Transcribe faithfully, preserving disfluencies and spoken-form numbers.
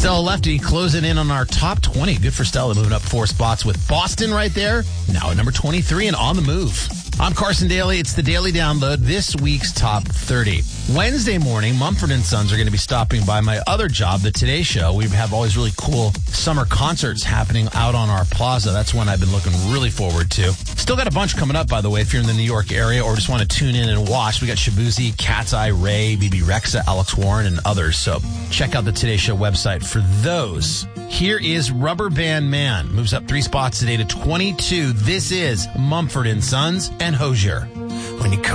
Stella Lefty closing in on our top twenty. Good for Stella, moving up four spots with Boston right there. Now at number twenty-three and on the move. I'm Carson Daly. It's the Daily Download, this week's top thirty. Wednesday morning, Mumford and Sons are going to be stopping by my other job, the Today Show. We have all these really cool summer concerts happening out on our plaza. That's one I've been looking really forward to. Still got a bunch coming up, by the way, if you're in the New York area or just want to tune in and watch. We got Shabuzi, Cat's Eye Ray, B B Rexa, Alex Warren, and others. So check out the Today Show website for those. Here is Rubber Band Man. Moves up three spots today to twenty-two. This is Mumford and Sons and Hozier. When you